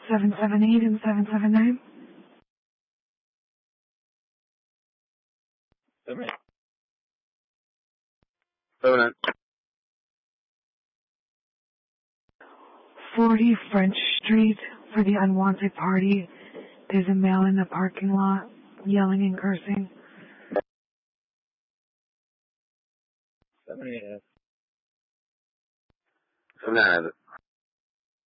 778 and 779. 7. 40 French Street for the unwanted party. There's a male in the parking lot yelling and cursing. 7. 7.